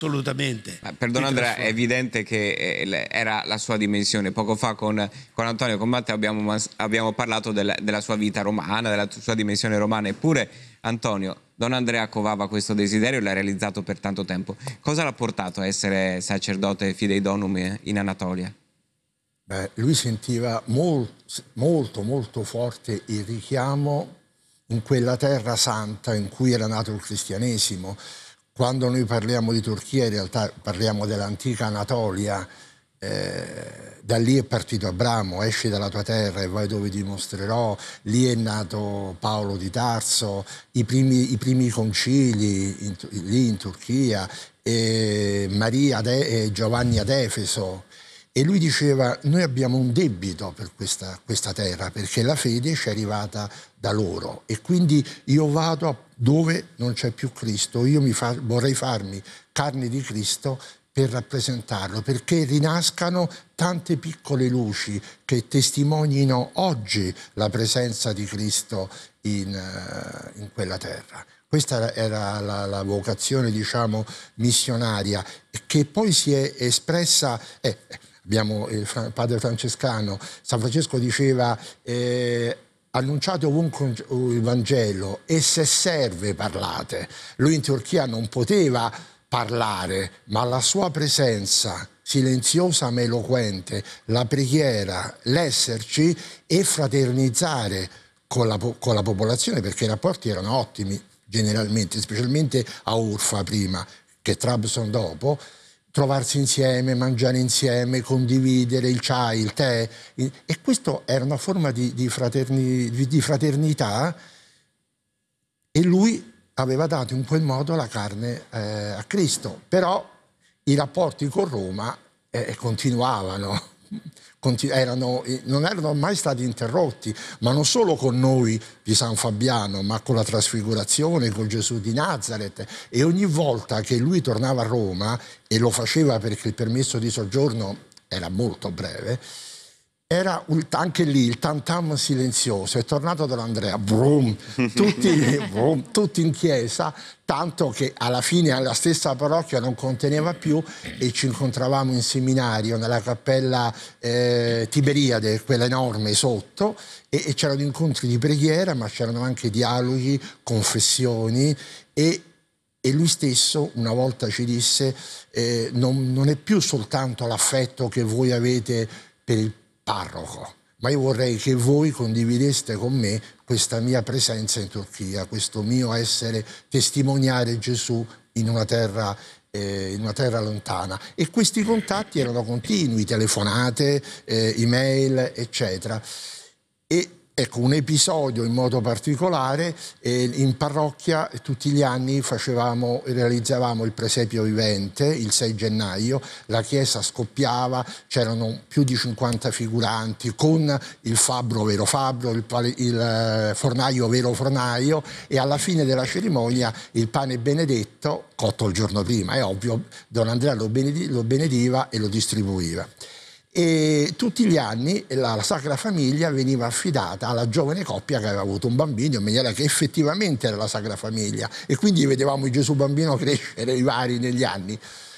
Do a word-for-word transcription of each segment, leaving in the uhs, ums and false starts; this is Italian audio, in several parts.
assolutamente. Ma per Don Andrea è evidente che eh, era la sua dimensione. Poco fa con, con Antonio, con Matteo abbiamo, abbiamo parlato del, della sua vita romana, della sua dimensione romana. Eppure, Antonio, Don Andrea covava questo desiderio e l'ha realizzato per tanto tempo. Cosa l'ha portato a essere sacerdote fidei donum in Anatolia? Beh, lui sentiva molto, molto, molto forte il richiamo in quella terra santa in cui era nato il cristianesimo. Quando noi parliamo di Turchia, in realtà parliamo dell'antica Anatolia. Eh, da lì è partito Abramo: esci dalla tua terra e vai dove ti mostrerò. Lì è nato Paolo di Tarso, i primi, i primi concili in, lì in Turchia, e Maria e Giovanni ad Efeso. E lui diceva: noi abbiamo un debito per questa, questa terra, perché la fede ci è arrivata da loro, e quindi io vado dove non c'è più Cristo. Io mi fa, vorrei farmi carne di Cristo per rappresentarlo, perché rinascano tante piccole luci che testimonino oggi la presenza di Cristo in, uh, in quella terra. Questa era la, la vocazione, diciamo, missionaria, che poi si è espressa... Eh, abbiamo il padre francescano, San Francesco diceva: eh, annunciate ovunque il Vangelo e se serve parlate. Lui in Turchia non poteva parlare, ma la sua presenza silenziosa ma eloquente, la preghiera, l'esserci e fraternizzare con la, con la popolazione, perché i rapporti erano ottimi generalmente, specialmente a Urfa prima, che Trabzon dopo. Trovarsi insieme, mangiare insieme, condividere il chai, il tè, e questo era una forma di, di, fraterni, di fraternità, e lui aveva dato in quel modo la carne eh, a Cristo. Però i rapporti con Roma eh, continuavano. Erano, non erano mai stati interrotti, ma non solo con noi di San Fabiano, ma con la trasfigurazione, con Gesù di Nazareth. E ogni volta che lui tornava a Roma, e lo faceva perché il permesso di soggiorno era molto breve, era anche lì il tam tam silenzioso. È tornato Don Andrea, brum, tutti, brum, tutti in chiesa, tanto che alla fine alla stessa parrocchia non conteneva più, e ci incontravamo in seminario nella cappella eh, Tiberiade, quella enorme sotto, e, e c'erano incontri di preghiera, ma c'erano anche dialoghi, confessioni, e E lui stesso una volta ci disse: eh, non, non è più soltanto l'affetto che voi avete per il parroco, ma io vorrei che voi condivideste con me questa mia presenza in Turchia, questo mio essere testimoniare Gesù in una terra, eh, in una terra lontana. E questi contatti erano continui, telefonate, eh, email, eccetera. E ecco, un episodio in modo particolare: eh, in parrocchia tutti gli anni facevamo, realizzavamo il presepio vivente il sei gennaio, la chiesa scoppiava, c'erano più di cinquanta figuranti con il fabbro vero fabbro, il, il fornaio vero fornaio, e alla fine della cerimonia il pane benedetto, cotto il giorno prima, è ovvio, Don Andrea lo, benedi, lo benediva e lo distribuiva. E tutti gli anni la, la Sacra Famiglia veniva affidata alla giovane coppia che aveva avuto un bambino, in maniera che effettivamente era la Sacra Famiglia, e quindi vedevamo il Gesù bambino crescere, i vari negli anni.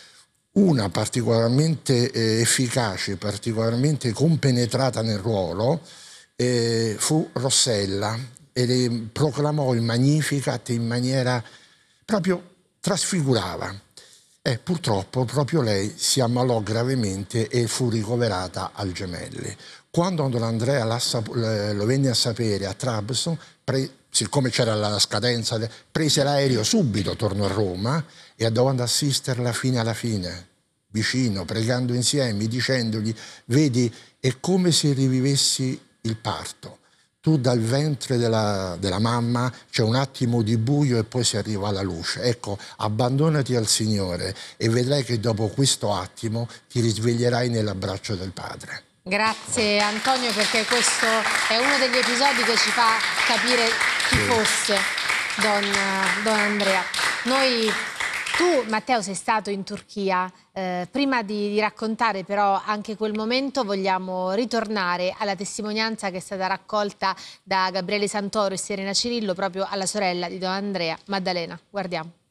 Una particolarmente eh, efficace, particolarmente compenetrata nel ruolo eh, fu Rossella, e proclamò il Magnificat in maniera proprio trasfigurava. Eh, purtroppo proprio lei si ammalò gravemente e fu ricoverata al Gemelli. Quando Don Andrea lo venne a sapere a Trabzon, siccome c'era la scadenza, prese l'aereo subito, tornò a Roma e andò ad assisterla fino alla fine, vicino, pregando insieme, dicendogli: vedi, è come se rivivessi il parto. Tu dal ventre della, della mamma c'è un attimo di buio e poi si arriva alla luce. Ecco, abbandonati al Signore e vedrai che dopo questo attimo ti risveglierai nell'abbraccio del Padre. Grazie Antonio, perché questo è uno degli episodi che ci fa capire chi fosse Don, Don Andrea. Noi... Tu, Matteo, sei stato in Turchia. Eh, prima di, di raccontare però anche quel momento, vogliamo ritornare alla testimonianza che è stata raccolta da Gabriele Santoro e Serena Cirillo proprio alla sorella di Don Andrea, Maddalena. Guardiamo.